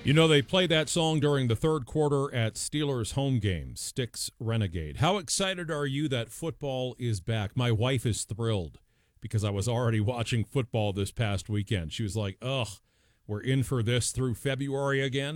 You know, they play that song during the third quarter at Steelers home games, Styx Renegade. How excited are you that football is back? My wife is thrilled because I was already watching football this past weekend. She was like, ugh, we're in for this through February again.